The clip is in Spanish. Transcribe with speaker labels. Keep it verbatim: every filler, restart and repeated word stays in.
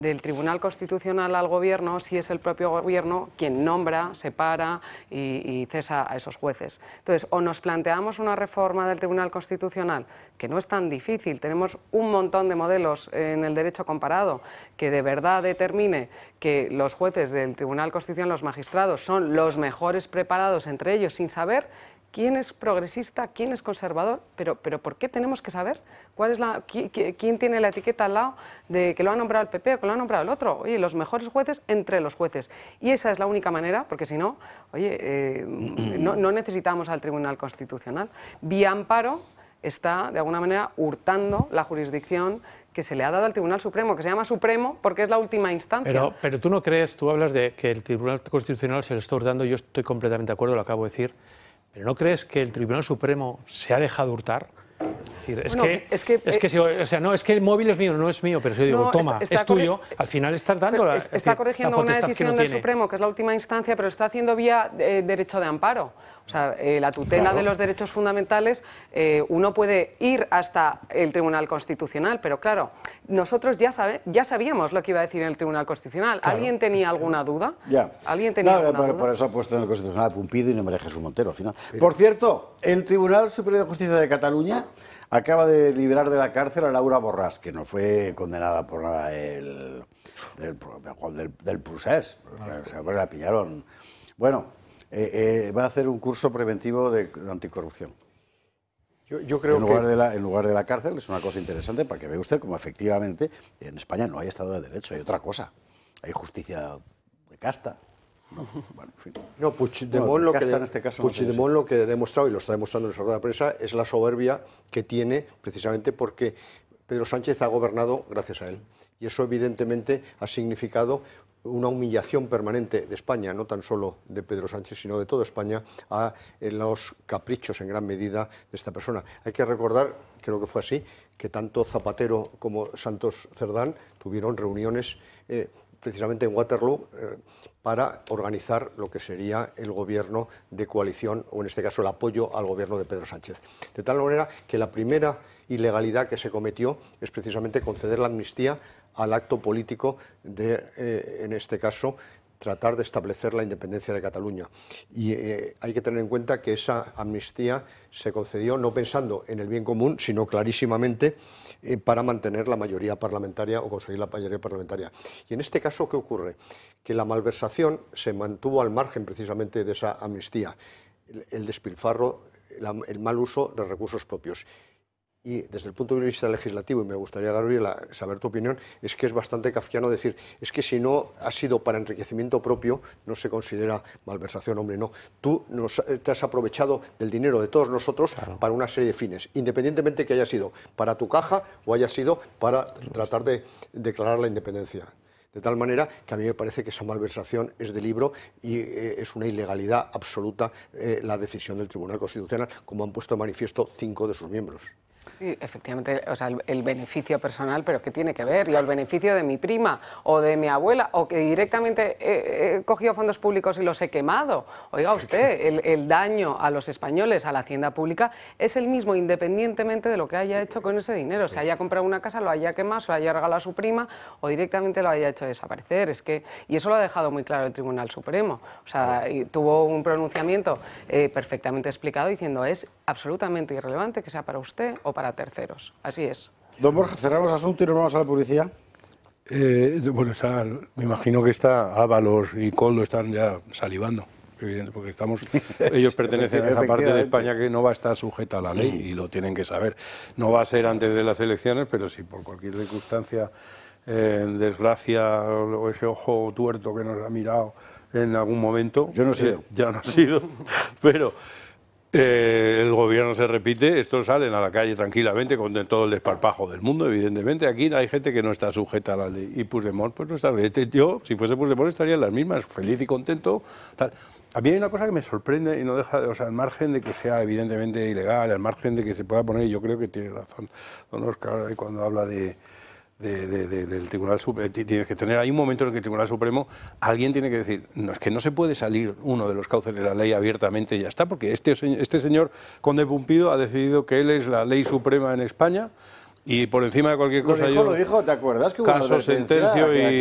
Speaker 1: del Tribunal Constitucional al Gobierno si es el propio Gobierno quien nombra, separa y, y cesa a esos jueces. Entonces, o nos planteamos una reforma del Tribunal Constitucional, que no es tan difícil, tenemos un montón de modelos en el derecho comparado, que de verdad determine que los jueces del Tribunal Constitucional, los magistrados, son los mejores preparados entre ellos, sin saber quién es progresista, quién es conservador, pero, pero ¿por qué tenemos que saber cuál es la, qui, qui, quién tiene la etiqueta al lado de que lo ha nombrado el P P o que lo ha nombrado el otro? Oye, los mejores jueces entre los jueces. Y esa es la única manera, porque si no, oye, eh, no, no necesitamos al Tribunal Constitucional. Vía amparo está, de alguna manera, hurtando la jurisdicción que se le ha dado al Tribunal Supremo, que se llama Supremo porque es la última instancia.
Speaker 2: Pero, pero tú no crees, tú hablas de que el Tribunal Constitucional se lo está hurtando, yo estoy completamente de acuerdo, lo acabo de decir, pero ¿no crees que el Tribunal Supremo se ha dejado hurtar? Es decir, es, bueno, que, es que, es que si, o sea, no, es que el móvil es mío, no es mío, pero si yo digo, no, toma, está, está es tuyo, al final estás dando la,
Speaker 1: está decir, corrigiendo
Speaker 2: la
Speaker 1: una decisión del Supremo, que es la última instancia, pero está haciendo vía de, derecho de amparo. O sea, eh, la tutela claro. de los derechos fundamentales, eh, uno puede ir hasta el Tribunal Constitucional, pero claro, nosotros ya, sabe, ya sabíamos lo que iba a decir el Tribunal Constitucional. Claro. ¿Alguien tenía alguna duda?
Speaker 3: Ya.
Speaker 1: ¿Alguien tenía
Speaker 3: no,
Speaker 1: alguna
Speaker 3: por,
Speaker 1: duda?
Speaker 3: Por eso ha puesto en el Constitucional a Pumpido y no María Jesús Montero, al final. Pero... Por cierto, el Tribunal Superior de Justicia de Cataluña acaba de liberar de la cárcel a Laura Borràs, que no fue condenada por nada del, del, del, del procés, o sea, la pillaron. Bueno... Eh, eh, va a hacer un curso preventivo de, de anticorrupción.
Speaker 4: Yo, yo creo
Speaker 3: en lugar
Speaker 4: que...
Speaker 3: de la, en lugar de la cárcel, es una cosa interesante para que vea usted cómo efectivamente en España no hay Estado de Derecho, hay otra cosa. Hay justicia de casta. No, bueno, en fin.
Speaker 4: No, Puigdemont, no, lo, que de, en este caso Puigdemont
Speaker 3: no
Speaker 4: lo que ha demostrado, y lo está demostrando en su rueda de prensa, es la soberbia que tiene precisamente porque Pedro Sánchez ha gobernado gracias a él. Y eso evidentemente ha significado una humillación permanente de España, no tan solo de Pedro Sánchez, sino de toda España, a los caprichos en gran medida de esta persona. Hay que recordar, creo que fue así, que tanto Zapatero como Santos Cerdán tuvieron reuniones eh, precisamente en Waterloo eh, para organizar lo que sería el gobierno de coalición, o en este caso el apoyo al gobierno de Pedro Sánchez. De tal manera que la primera ilegalidad que se cometió es precisamente conceder la amnistía al acto político de, eh, en este caso, tratar de establecer la independencia de Cataluña. Y eh, hay que tener en cuenta que esa amnistía se concedió no pensando en el bien común, sino clarísimamente eh, para mantener la mayoría parlamentaria o conseguir la mayoría parlamentaria. Y en este caso, ¿qué ocurre? Que la malversación se mantuvo al margen precisamente de esa amnistía, el, el despilfarro, la, el mal uso de recursos propios. Y desde el punto de vista legislativo, y me gustaría, Gabriela, saber tu opinión, es que es bastante kafkiano decir, es que si no ha sido para enriquecimiento propio, no se considera malversación. Hombre, no. Tú nos, te has aprovechado del dinero de todos nosotros claro. para una serie de fines, independientemente que haya sido para tu caja o haya sido para tratar de declarar la independencia. De tal manera que a mí me parece que esa malversación es de libro y eh, es una ilegalidad absoluta eh, la decisión del Tribunal Constitucional, como han puesto de manifiesto cinco de sus miembros.
Speaker 1: Sí, efectivamente, o sea, el, el beneficio personal, pero ¿qué tiene que ver? Y el beneficio de mi prima o de mi abuela, o que directamente he, he cogido fondos públicos y los he quemado. Oiga usted, el, el daño a los españoles, a la hacienda pública, es el mismo independientemente de lo que haya hecho con ese dinero. Se haya comprado una casa, lo haya quemado, se lo haya regalado a su prima o directamente lo haya hecho desaparecer. Es que, y eso lo ha dejado muy claro el Tribunal Supremo. O sea, y tuvo un pronunciamiento eh, perfectamente explicado diciendo es absolutamente irrelevante que sea para usted o para terceros. Así es.
Speaker 3: Don Borja, cerramos asunto y nos vamos a la publicidad.
Speaker 5: Eh, bueno, está, me imagino que está Ábalos y Coldo están ya salivando, evidente, porque estamos, ellos pertenecen a esa parte de España que no va a estar sujeta a la ley y lo tienen que saber. No va a ser antes de las elecciones, pero si por cualquier circunstancia, eh, desgracia o ese ojo tuerto que nos ha mirado en algún momento,
Speaker 3: yo no he sido,
Speaker 5: eh, ya no ha sido, pero Eh, el gobierno se repite, estos salen a la calle tranquilamente con todo el desparpajo del mundo, evidentemente. Aquí hay gente que no está sujeta a la ley y Puigdemont pues no está. Yo, si fuese Puigdemont, estaría en las mismas, feliz y contento. Tal. A mí hay una cosa que me sorprende y no deja, o sea, al margen de que sea evidentemente ilegal, al margen de que se pueda poner, yo creo que tiene razón don Óscar cuando habla de De, de, de, del Tribunal Supremo, tienes que tener, hay un momento en el que el Tribunal Supremo, alguien tiene que decir, no, es que no se puede salir uno de los cauces de la ley abiertamente y ya está, porque este, este señor Conde Pumpido ha decidido que él es la ley suprema en España Y por encima de cualquier cosa
Speaker 3: lo dijo,
Speaker 5: yo...
Speaker 3: lo dijo, ¿te acuerdas? Que hubo una
Speaker 5: caso,
Speaker 3: advertencia
Speaker 5: sentencio y...